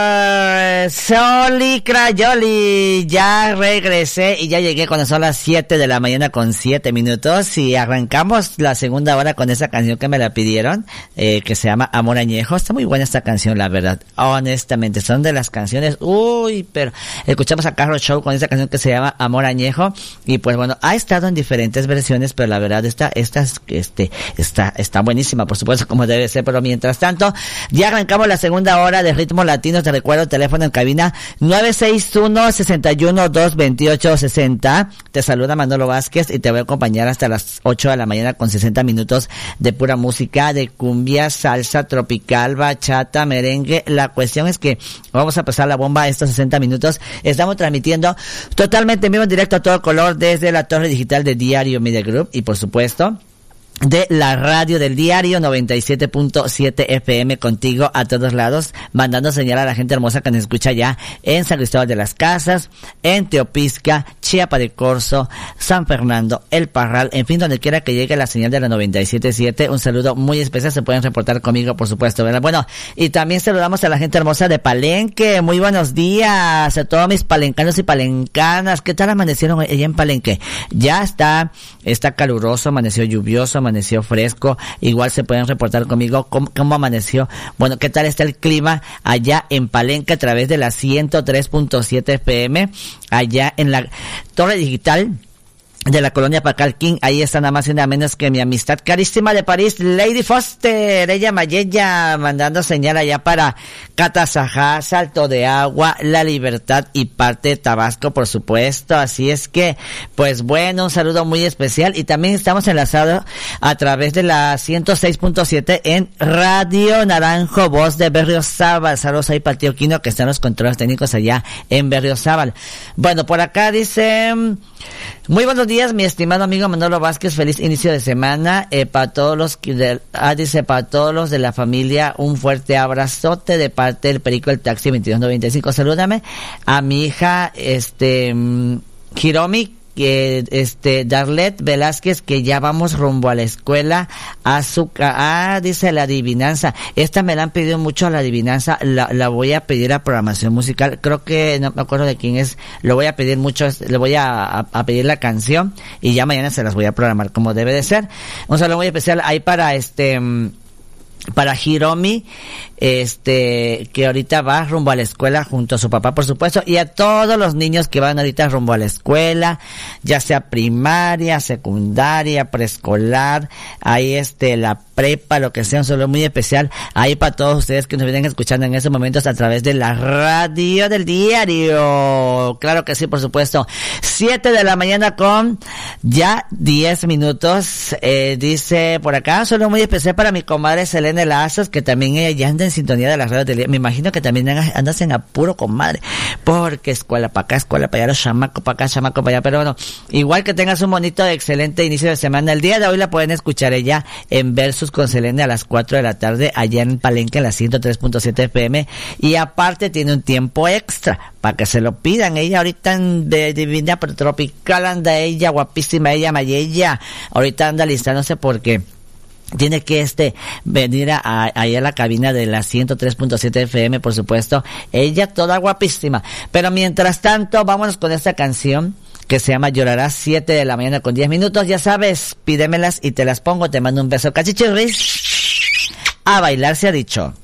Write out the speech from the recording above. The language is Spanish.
Soli Crayoli, ya regresé y ya llegué cuando son las 7 de la mañana con 7 minutos y arrancamos la segunda hora con esa canción que me la pidieron, que se llama Amor Añejo. Está muy buena esta canción, la verdad, honestamente, son de las canciones, pero escuchamos a Carlos Show con esa canción que se llama Amor Añejo y pues bueno, ha estado en diferentes versiones, pero la verdad está buenísima, por supuesto, como debe ser, pero mientras tanto, ya arrancamos la segunda hora de Ritmos Latinos. Te recuerdo, teléfono en cabina 961-61-228-60. Te saluda Manolo Vázquez y te voy a acompañar hasta las 8 de la mañana con 60 minutos de pura música, de cumbia, salsa, tropical, bachata, merengue. La cuestión es que vamos a pasar la bomba estos 60 minutos. Estamos transmitiendo totalmente en vivo, en directo, a todo color desde la torre digital de Diario Media Group y por supuesto de la radio del diario 97.7 FM, contigo a todos lados, mandando señal a la gente hermosa que nos escucha ya en San Cristóbal de las Casas, en Teopisca, Chiapa de Corzo, San Fernando, El Parral, en fin, donde quiera que llegue la señal de la 97.7. Un saludo muy especial, se pueden reportar conmigo, por supuesto, ¿verdad? Bueno, y también saludamos a la gente hermosa de Palenque. Muy buenos días a todos mis palencanos y palencanas. ¿Qué tal amanecieron allá en Palenque? Ya está caluroso, amaneció lluvioso, amaneció fresco. Igual se pueden reportar conmigo cómo amaneció. Bueno, ¿qué tal está el clima allá en Palenque a través de la 103.7 FM, allá en la torre digital de la colonia Pacalquín? Ahí está nada más y nada menos que mi amistad carísima de París, Lady Foster, ella Mayella, mandando señal allá para Catazajá, Salto de Agua, La Libertad y parte de Tabasco, por supuesto. Así es que, pues bueno, un saludo muy especial y también estamos enlazados a través de la 106.7 en Radio Naranjo, voz de Berriozábal. Saludos ahí para el tío Quino que están los controles técnicos allá en Berriozábal. Bueno, por acá dice: muy buenos días, mi estimado amigo Manolo Vázquez, feliz inicio de semana, para todos los dice, para todos los de la familia, un fuerte abrazote de parte del Perico del Taxi 2295. Salúdame a mi hija, Hiromi, Darlet Velázquez, que ya vamos rumbo a la escuela. Dice la adivinanza. Esta me la han pedido mucho, la adivinanza. La voy a pedir a programación musical. Creo que no me acuerdo de quién es. Lo voy a pedir mucho. Le voy a pedir la canción y ya mañana se las voy a programar como debe de ser. Un saludo muy especial ahí para Hiromi, que ahorita va rumbo a la escuela junto a su papá, por supuesto, y a todos los niños que van ahorita rumbo a la escuela, ya sea primaria, secundaria, preescolar, ahí la prepa, lo que sea. Un saludo muy especial ahí para todos ustedes que nos vienen escuchando en estos momentos a través de la radio del diario. Claro que sí, por supuesto. 7 de la mañana con ya 10 minutos. Dice por acá, un saludo muy especial para mi comadre Selene Lazos, que también ella ya anda en sintonía de las radios del día. Me imagino que también andas en apuro, comadre, porque escuela para acá, escuela para allá, los chamacos para acá, chamacos para allá. Pero bueno, igual que tengas un bonito, excelente inicio de semana. El día de hoy la pueden escuchar ella en Versus con Selene a las 4 de la tarde allá en Palenque, en la 103.7 FM, y aparte tiene un tiempo extra para que se lo pidan. Ella ahorita de divina pero tropical anda, ella guapísima, ella Mayella, ahorita anda listándose porque tiene que venir ahí a la cabina de la 103.7 FM, por supuesto. Ella toda guapísima. Pero mientras tanto, vámonos con esta canción que se llama Llorarás, 7 de la mañana con 10 minutos. Ya sabes, pídemelas y te las pongo. Te mando un beso, cachichirris. A bailar se ha dicho.